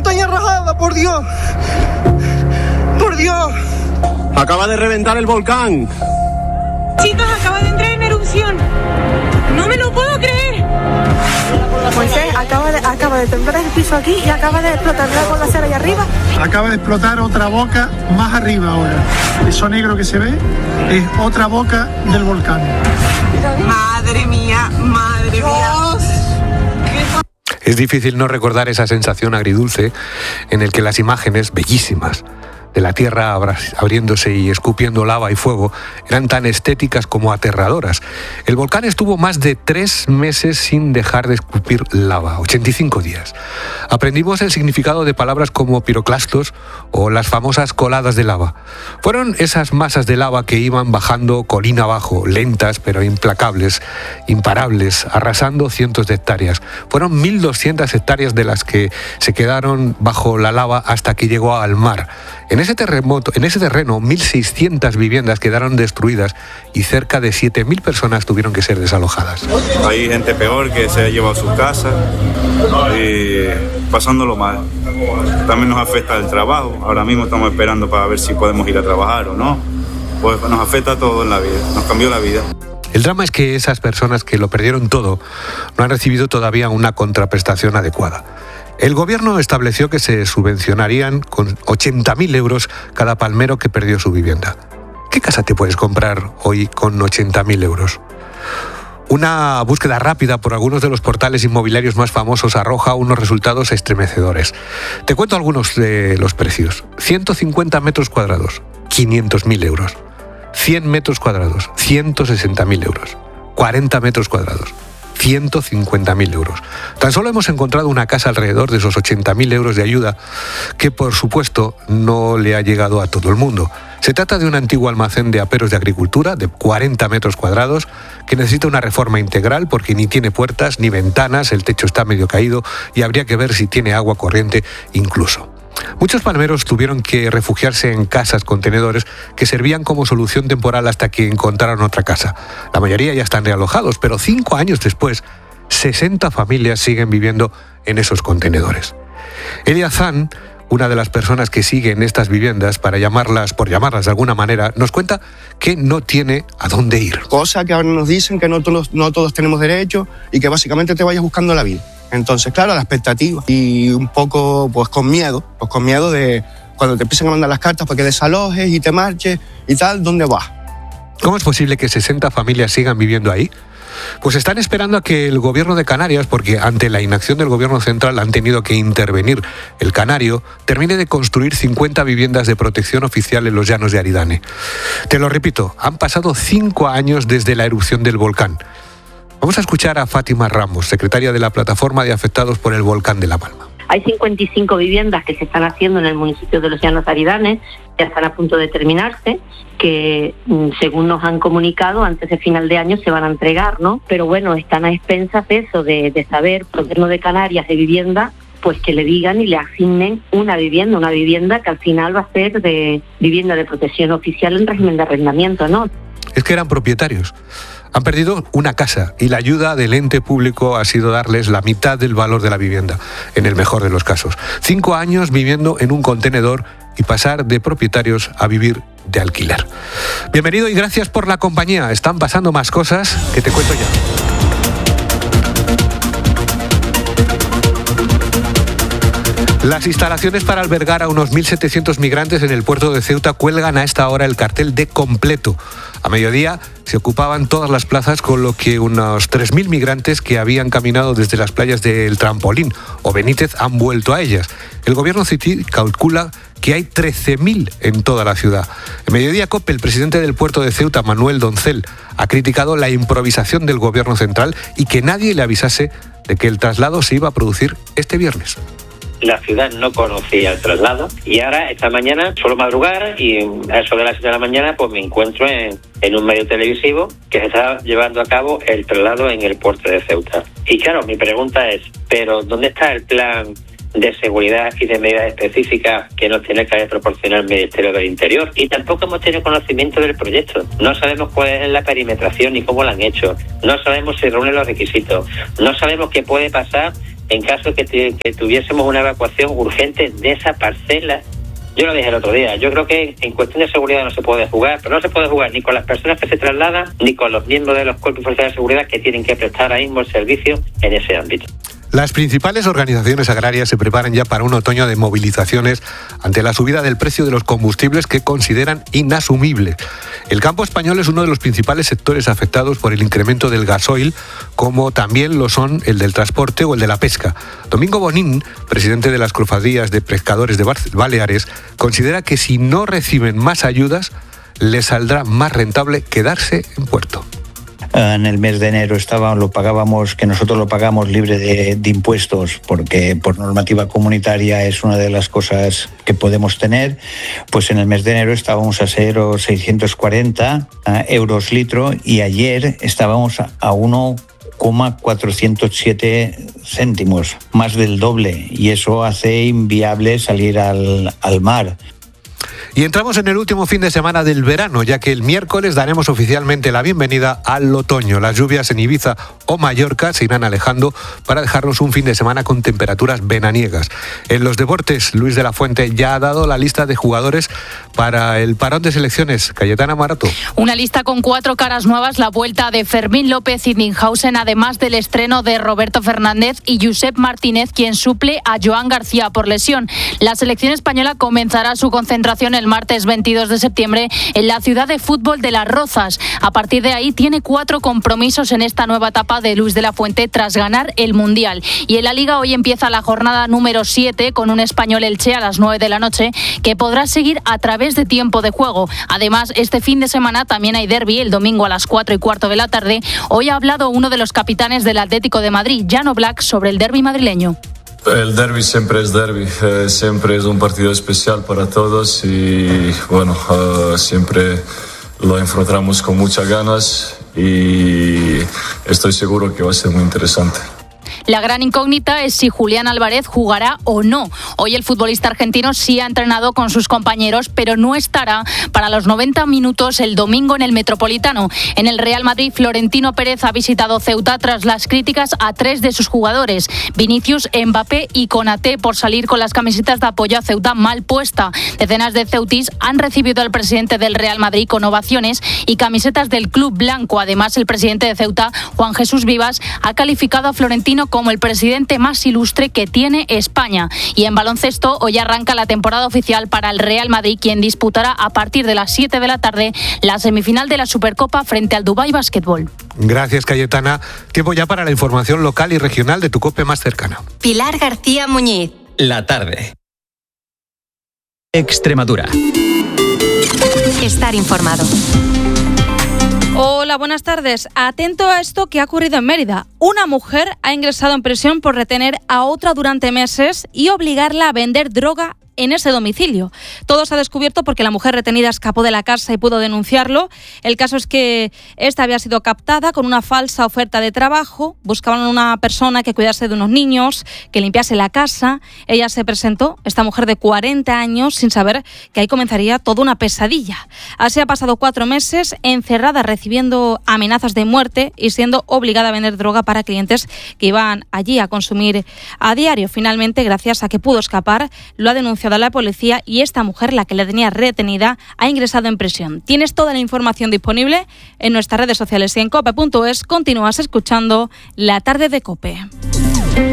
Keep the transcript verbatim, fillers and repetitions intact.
montaña rajada, por Dios. Por Dios. Acaba de reventar el volcán. Chicos, acaba de entrar en erupción. No me lo puedo creer. Moisés, acaba de, acaba de temblar el piso aquí y acaba de explotar con la cera allá arriba. Acaba de explotar otra boca más arriba ahora. Eso negro que se ve es otra boca del volcán. Madre mía, madre mía. Es difícil no recordar esa sensación agridulce en el que las imágenes bellísimas de la tierra abriéndose y escupiendo lava y fuego eran tan estéticas como aterradoras. El volcán estuvo más de tres meses sin dejar de escupir lava, ochenta y cinco días. Aprendimos el significado de palabras como piroclastos o las famosas coladas de lava. Fueron esas masas de lava que iban bajando colina abajo, lentas pero implacables, imparables, arrasando cientos de hectáreas. Fueron mil doscientas hectáreas de las que se quedaron bajo la lava hasta que llegó al mar. En ese terremoto, en ese terreno, mil seiscientas viviendas quedaron destruidas y cerca de siete mil personas tuvieron que ser desalojadas. Hay gente peor que se ha llevado a sus casas y pasándolo mal. También nos afecta el trabajo. Ahora mismo estamos esperando para ver si podemos ir a trabajar o no. Pues nos afecta todo en la vida, nos cambió la vida. El drama es que esas personas que lo perdieron todo no han recibido todavía una contraprestación adecuada. El gobierno estableció que se subvencionarían con ochenta mil euros cada palmero que perdió su vivienda. ¿Qué casa te puedes comprar hoy con ochenta mil euros? Una búsqueda rápida por algunos de los portales inmobiliarios más famosos arroja unos resultados estremecedores. Te cuento algunos de los precios. ciento cincuenta metros cuadrados, quinientos mil euros. cien metros cuadrados, ciento sesenta mil euros. cuarenta metros cuadrados, ciento cincuenta mil euros. Tan solo hemos encontrado una casa alrededor de esos ochenta mil euros de ayuda que, por supuesto, no le ha llegado a todo el mundo. Se trata de un antiguo almacén de aperos de agricultura de cuarenta metros cuadrados que necesita una reforma integral porque ni tiene puertas ni ventanas, el techo está medio caído y habría que ver si tiene agua corriente incluso. Muchos palmeros tuvieron que refugiarse en casas contenedores que servían como solución temporal hasta que encontraron otra casa. La mayoría ya están realojados, pero cinco años después, sesenta familias siguen viviendo en esos contenedores. Elia Zan, una de las personas que sigue en estas viviendas, para llamarlas, por llamarlas de alguna manera, nos cuenta que no tiene a dónde ir. Cosas que ahora nos dicen que no todos, no todos tenemos derecho y que básicamente te vayas buscando la vida. Entonces, claro, la expectativa y un poco pues con miedo, pues con miedo de cuando te empiezan a mandar las cartas para que desalojes y te marches y tal, ¿dónde vas? ¿Cómo es posible que sesenta familias sigan viviendo ahí? Pues están esperando a que el gobierno de Canarias, porque ante la inacción del gobierno central han tenido que intervenir el canario, termine de construir cincuenta viviendas de protección oficial en los llanos de Aridane. Te lo repito, han pasado cinco años desde la erupción del volcán. Vamos a escuchar a Fátima Ramos, secretaria de la Plataforma de Afectados por el Volcán de La Palma. Hay cincuenta y cinco viviendas que se están haciendo en el municipio de los Llanos de Aridane, ya están a punto de terminarse, que según nos han comunicado antes de final de año se van a entregar, ¿no? Pero bueno, están a expensas de eso, de, de saber, el gobierno de Canarias de vivienda, pues que le digan y le asignen una vivienda, una vivienda que al final va a ser de vivienda de protección oficial en régimen de arrendamiento, ¿no? Es que eran propietarios. Han perdido una casa y la ayuda del ente público ha sido darles la mitad del valor de la vivienda, en el mejor de los casos. Cinco años viviendo en un contenedor y pasar de propietarios a vivir de alquiler. Bienvenido y gracias por la compañía. Están pasando más cosas que te cuento ya. Las instalaciones para albergar a unos mil setecientos migrantes en el puerto de Ceuta cuelgan a esta hora el cartel de completo. A mediodía se ocupaban todas las plazas, con lo que unos tres mil migrantes que habían caminado desde las playas del Trampolín o Benítez han vuelto a ellas. El gobierno cití calcula que hay trece mil en toda la ciudad. En Mediodía COPE, el presidente del puerto de Ceuta, Manuel Doncel, ha criticado la improvisación del gobierno central y que nadie le avisase de que el traslado se iba a producir este viernes. La ciudad no conocía el traslado y ahora esta mañana suelo madrugar y a eso de las siete de la mañana pues me encuentro en, en un medio televisivo que se está llevando a cabo el traslado en el puerto de Ceuta. Y claro, mi pregunta es, ¿pero dónde está el plan de seguridad y de medidas específicas que nos tiene que proporcionar el Ministerio del Interior? Y tampoco hemos tenido conocimiento del proyecto. No sabemos cuál es la perimetración ni cómo lo han hecho. No sabemos si reúne los requisitos. No sabemos qué puede pasar en caso de que, t- que tuviésemos una evacuación urgente de esa parcela. Yo lo dije el otro día, yo creo que en cuestión de seguridad no se puede jugar, pero no se puede jugar ni con las personas que se trasladan, ni con los miembros de los cuerpos y fuerzas de seguridad que tienen que prestar ahora mismo el servicio en ese ámbito. Las principales organizaciones agrarias se preparan ya para un otoño de movilizaciones ante la subida del precio de los combustibles que consideran inasumible. El campo español es uno de los principales sectores afectados por el incremento del gasoil, como también lo son el del transporte o el de la pesca. Domingo Bonín, presidente de las cofradías de pescadores de Baleares, considera que si no reciben más ayudas, les saldrá más rentable quedarse en puerto. En el mes de enero estaba, lo pagábamos, que nosotros lo pagamos libre de, de impuestos, porque por normativa comunitaria es una de las cosas que podemos tener. Pues en el mes de enero estábamos a cero coma seiscientos cuarenta euros litro y ayer estábamos a uno coma cuatrocientos siete céntimos, más del doble, y eso hace inviable salir al, al mar. Y entramos en el último fin de semana del verano, ya que el miércoles daremos oficialmente la bienvenida al otoño. Las lluvias en Ibiza o Mallorca se irán alejando para dejarnos un fin de semana con temperaturas veraniegas. En los deportes, Luis de la Fuente ya ha dado la lista de jugadores para el parón de selecciones. Cayetana Marato. Una lista con cuatro caras nuevas, la vuelta de Fermín López y Ninhausen, además del estreno de Roberto Fernández y Josep Martínez, quien suple a Joan García por lesión. La selección española comenzará su concentración el martes veintidós de septiembre en la ciudad de fútbol de Las Rozas. A partir de ahí tiene cuatro compromisos en esta nueva etapa de Luis de la Fuente tras ganar el Mundial. Y en la Liga hoy empieza la jornada número siete con un Español Elche a las nueve de la noche que podrá seguir a través de tiempo de juego. Además, este fin de semana también hay derbi el domingo a las cuatro y cuarto de la tarde. Hoy ha hablado uno de los capitanes del Atlético de Madrid, Jan Black, sobre el derbi madrileño. El derbi siempre es derbi, eh, siempre es un partido especial para todos y bueno, uh, siempre lo enfrentamos con muchas ganas y estoy seguro que va a ser muy interesante. La gran incógnita es si Julián Álvarez jugará o no. Hoy el futbolista argentino sí ha entrenado con sus compañeros, pero no estará para los noventa minutos el domingo en el Metropolitano. En el Real Madrid, Florentino Pérez ha visitado Ceuta tras las críticas a tres de sus jugadores, Vinicius, Mbappé y Konaté, por salir con las camisetas de apoyo a Ceuta mal puesta. Decenas de ceutis han recibido al presidente del Real Madrid con ovaciones y camisetas del club blanco. Además, el presidente de Ceuta, Juan Jesús Vivas, ha calificado a Florentino como el presidente más ilustre que tiene España. Y en baloncesto, hoy arranca la temporada oficial para el Real Madrid, quien disputará a partir de las siete de la tarde la semifinal de la Supercopa frente al Dubái Basketball. Gracias, Cayetana. Tiempo ya para la información local y regional de tu COPE más cercana. Pilar García Muñiz. La tarde. Extremadura. Estar informado. Hola, buenas tardes. Atento a esto que ha ocurrido en Mérida. Una mujer ha ingresado en prisión por retener a otra durante meses y obligarla a vender droga en ese domicilio. Todo se ha descubierto porque la mujer retenida escapó de la casa y pudo denunciarlo. El caso es que esta había sido captada con una falsa oferta de trabajo. Buscaban una persona que cuidase de unos niños, que limpiase la casa. Ella se presentó, esta mujer de cuarenta años, sin saber que ahí comenzaría toda una pesadilla. Así ha pasado cuatro meses encerrada, recibiendo amenazas de muerte y siendo obligada a vender droga para clientes que iban allí a consumir a diario. Finalmente, gracias a que pudo escapar, lo ha denunciado a la policía y esta mujer, la que la tenía retenida, ha ingresado en prisión. Tienes toda la información disponible en nuestras redes sociales y en cope punto es. Continúas escuchando La Tarde de COPE.